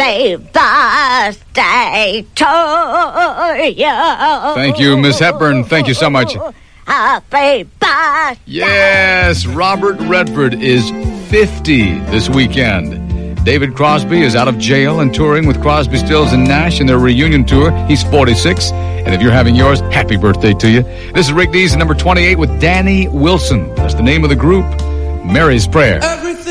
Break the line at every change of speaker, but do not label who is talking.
Happy birthday to you.
Thank you, Miss Hepburn. Thank you so much.
Happy birthday.
Yes, Robert Redford is 50 this weekend. David Crosby is out of jail and touring with Crosby, Stills, and Nash in their reunion tour. He's 46. And if you're having yours, happy birthday to you. This is Rick Dees, number 28 with Danny Wilson. That's the name of the group, Mary's Prayer.